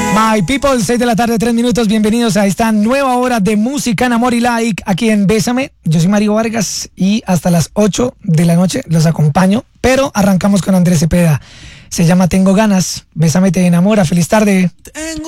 My people, 6 de la tarde, 3 minutos. Bienvenidos a esta nueva hora de música en amor y like aquí en Bésame. Yo soy Mario Vargas y hasta las 8 de la noche los acompaño. Pero arrancamos con Andrés Cepeda. Se llama Tengo Ganas. Bésame, te enamora. Feliz tarde.